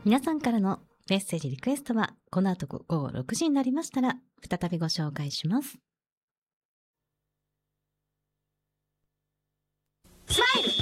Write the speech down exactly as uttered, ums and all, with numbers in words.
皆さんからのメッセージリクエストはこの後午後ろくじになりましたら再びご紹介します。 スマイル